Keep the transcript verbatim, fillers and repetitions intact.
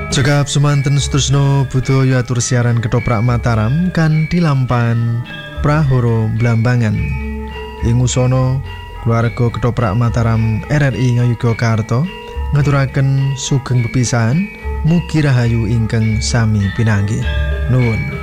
Cekap semanten Sutrisno budaya atur siaran Ketoprak Mataram kan dilampan Prahoro Blambangan. Ing usana keluarga Ketoprak Mataram R R I Ngayogyakarta ngaturaken sugeng pepisahan mugi rahayu ingkang sami pinanggih. Nuwun.